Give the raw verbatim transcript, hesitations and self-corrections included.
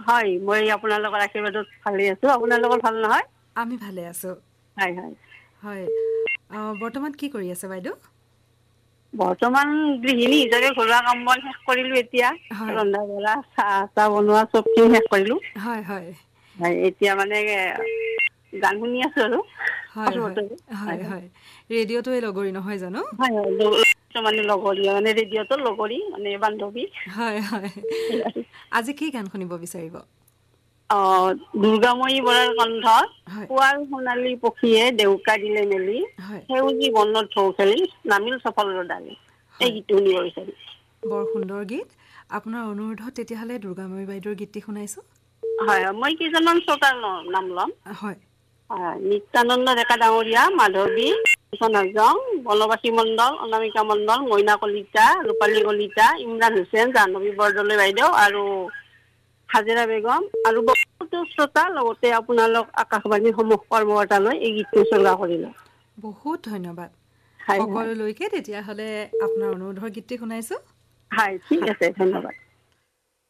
হয় মই আপোনালোকৰ আশীৰ্বাদত ভালে আছো আপোনালোকৰ ভাল নহয় আমি ভালে আছো হয় হয় হয় বৰ্তমান কি কৰি আছে বাইদেউ বৰ্তমান গৃহিণী হিচাপে ঘৰুৱা কাম বন শেষ কৰিলো এতিয়া হয় ৰন্ধা বঢ়া চাহ চাহ বনোৱা চবখিনি শেষ কৰিলো হয় হয় হয় এতিয়া মানে গান শুনি আছো আৰু হয় হয় হয় হয় ৰেডিঅ'টো এই লগৰী নহয় জানো হয় হয় মানে লগৰী মানে ৰেডিঅ'টোৰ লগৰী মানে বান্ধৱী হয় হয় আজি কি গান শুনিব বিচাৰিব অ দুৰ্গাময়ী বৰাৰ কণ্ঠ হয় পুৱাৰ সোণালী পক্ষীয়ে ডেউকা দিলে মেলি হয় সেউজী বনত ঢৌ খেলি নামিল চফল ৰদালি এই হয় গীতটো শুনিব বিচাৰিম বৰ সুন্দৰ গীত আপোনাৰ অনুৰোধত তেতিয়াহ'লে দুৰ্গামণি বাইদেউৰ গীতটি শুনাইছোঁ হয় হয় মই কেইজনমান শ্ৰোতাৰ নাম ল'ম হয় হয় নিত্যানন্দ ডেকা ডাঙৰীয়া মাধৱী হাজং বনবাসী মণ্ডল অনামিকা মণ্ডল মইনা কলিতা ৰূপালী কলিতা ইমৰান হুছেইন জাহ্নৱী বৰদলৈ বাইদেউ আৰু হাজেৰা বেগম আৰু বহুতো শ্ৰোতা লগতে আপোনালোক আকাশবাণীৰ সমূহ কৰ্মকৰ্তালৈ এই গীতটো উচৰ্গা কৰিলো বহুত ধন্যবাদ হয় হয় সকলোলৈকে তেতিয়াহ'লে আপোনাৰ অনুৰোধৰ গীতটি শুনাইছোঁ হয় ঠিক আছে ধন্যবাদ